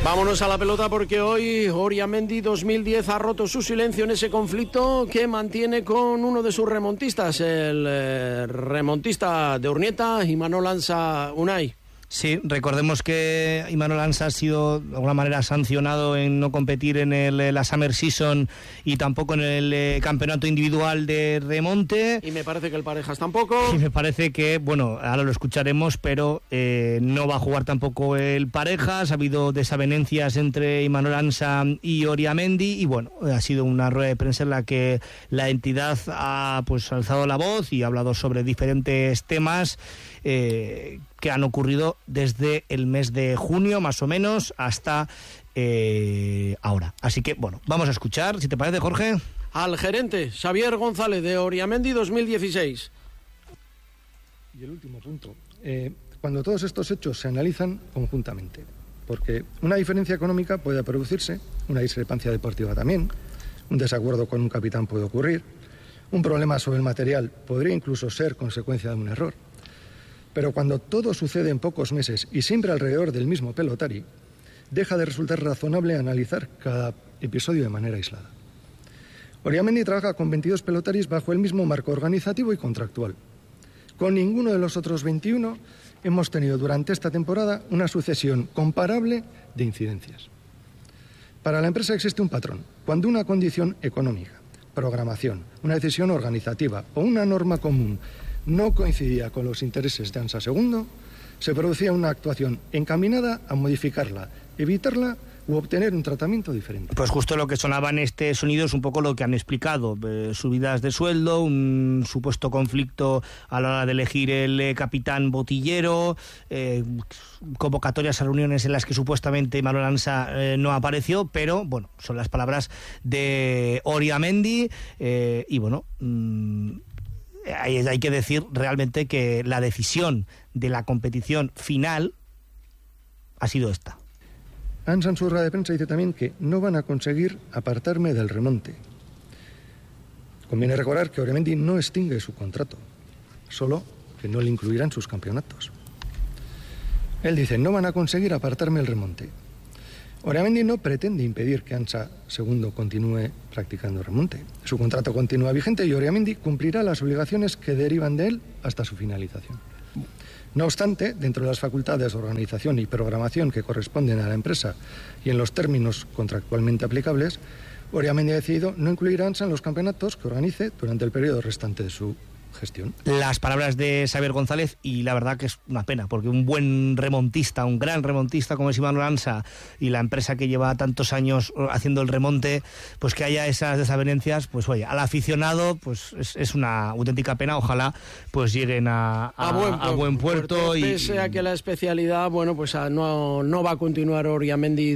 Vámonos a la pelota porque hoy Oriamendi 2010 ha roto su silencio en ese conflicto que mantiene con uno de sus remontistas, el remontista de Urnieta, Imanol Ansa Unai. Sí, recordemos que Imanol Ansa ha sido de alguna manera sancionado en no competir en la Summer Season y tampoco en el campeonato individual de remonte. Y me parece que el Parejas tampoco. Y me parece que, bueno, ahora lo escucharemos, pero no va a jugar tampoco el Parejas. Ha habido desavenencias entre Imanol Ansa y Oriamendi y, bueno, ha sido una rueda de prensa en la que la entidad ha alzado la voz y ha hablado sobre diferentes temas que han ocurrido desde el mes de junio, más o menos, hasta ahora. Así que, bueno, vamos a escuchar, si te parece, Jorge. Al gerente, Xavier González, de Oriamendi 2016. Y el último punto. Cuando todos estos hechos se analizan conjuntamente, porque una diferencia económica puede producirse, una discrepancia deportiva también, un desacuerdo con un capitán puede ocurrir, un problema sobre el material podría incluso ser consecuencia de un error. Pero cuando todo sucede en pocos meses y siempre alrededor del mismo pelotari, deja de resultar razonable analizar cada episodio de manera aislada. Oriamendi trabaja con 22 pelotaris bajo el mismo marco organizativo y contractual. Con ninguno de los otros 21 hemos tenido durante esta temporada una sucesión comparable de incidencias. Para la empresa existe un patrón. Cuando una condición económica, programación, una decisión organizativa o una norma común no coincidía con los intereses de Ansa II, se producía una actuación encaminada a modificarla, evitarla u obtener un tratamiento diferente. Pues justo lo que sonaba en este sonido es un poco lo que han explicado, subidas de sueldo, un supuesto conflicto a la hora de elegir el capitán botillero, convocatorias a reuniones en las que supuestamente Imanol Ansa no apareció, pero bueno, son las palabras de Oriamendi y bueno... Hay que decir realmente que la decisión de la competición final ha sido esta. Ansa en su rueda de prensa dice también que no van a conseguir apartarme del remonte. Conviene recordar que Oriamendi no extingue su contrato, solo que no le incluirán sus campeonatos. Él dice, no van a conseguir apartarme del remonte. Oriamendi no pretende impedir que Ansa II continúe practicando remonte. Su contrato continúa vigente y Oriamendi cumplirá las obligaciones que derivan de él hasta su finalización. No obstante, dentro de las facultades de organización y programación que corresponden a la empresa y en los términos contractualmente aplicables, Oriamendi ha decidido no incluir a Ansa en los campeonatos que organice durante el periodo restante de su gestión. Las palabras de Xavier González, y la verdad que es una pena, porque un buen remontista, un gran remontista como es Imanol Ansa y la empresa que lleva tantos años haciendo el remonte, pues que haya esas desavenencias, pues oye, al aficionado pues es una auténtica pena. Ojalá pues lleguen a buen puerto. Pese a que la especialidad, bueno, pues no va a continuar Oriamendi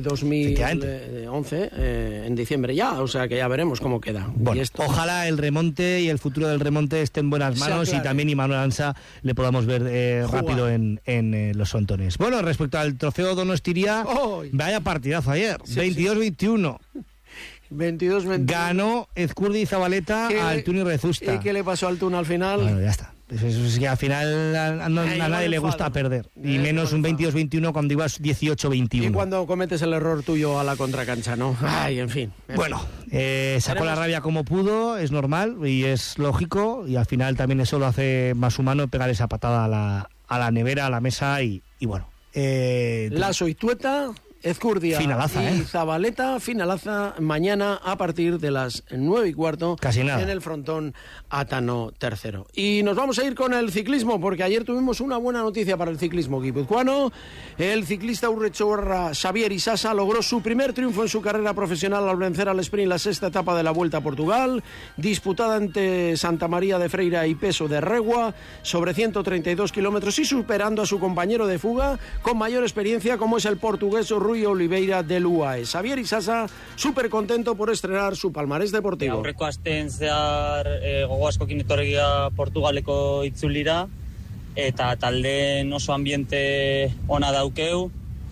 2011 en diciembre ya, o sea que ya veremos cómo queda. Bueno, ojalá el remonte y el futuro del remonte estén en buenas manos y también Imanol Ansa le podamos ver rápido en los frontones. Bueno, respecto al trofeo Donostiria, vaya partidazo ayer, 22-21. 22-21. Ganó Ezcurdi y Zabaleta al Tuni Rezusta. ¿Y qué le pasó al Tun al final? Bueno, ya está. Es que al final a nadie le gusta perder. Y menos un 22-21 cuando ibas 18-21. Y cuando cometes el error tuyo a la contracancha, ¿no? Ay, en fin. Bueno, sacó la rabia como pudo, es normal y es lógico. Y al final también eso lo hace más humano, pegar esa patada a la nevera, a la mesa y bueno. Lasso y Tueta... Ezcurdia finalaza, y Zabaleta, finalaza mañana a partir de las 9:15. Casi nada. En el frontón Atano III. Y nos vamos a ir con el ciclismo, porque ayer tuvimos una buena noticia para el ciclismo guipuzcoano. El ciclista urrechoarra Xavier Isasa logró su primer triunfo en su carrera profesional al vencer al sprint la sexta etapa de la Vuelta a Portugal, disputada entre Santa María de Freira y Peso de Regua, sobre 132 kilómetros y superando a su compañero de fuga con mayor experiencia como es el portugués Rui Oliveira del UAE. Xavier Isasa, súper contento por estrenar su palmarés deportivo. Aurreko astean zehar gogo askokin etorria Portugaleko itzulira eta taldeen oso ambiente ona daukeu,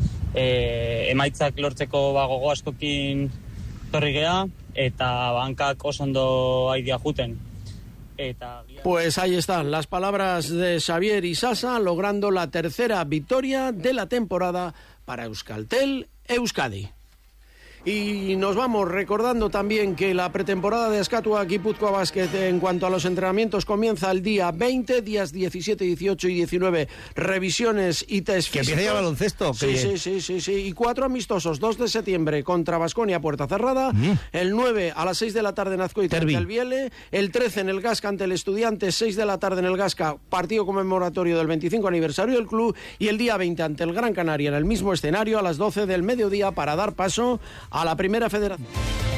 emaitzak lortzeko gogo askokin etorri gea eta bankak oso ondo aidia juten. Pues ahí están las palabras de Xavier Isasa, logrando la tercera victoria de la temporada para Euskaltel Euskadi. Y nos vamos recordando también que la pretemporada de Azkatua Gipuzkoa Basket en cuanto a los entrenamientos comienza el día 20, días 17, 18 y 19, revisiones y test que físicos. empieza ya el baloncesto. Sí. Y 4 amistosos, 2 de septiembre contra Baskonia puerta cerrada, el 9 a las 6 de la tarde en Azkoitia ante el Biele, el 13 en el Gasca ante el Estudiantes, 6 de la tarde en el Gasca, partido conmemoratorio del 25 aniversario del club, y el día 20 ante el Gran Canaria en el mismo escenario a las 12 del mediodía para dar paso a la Primera Federación.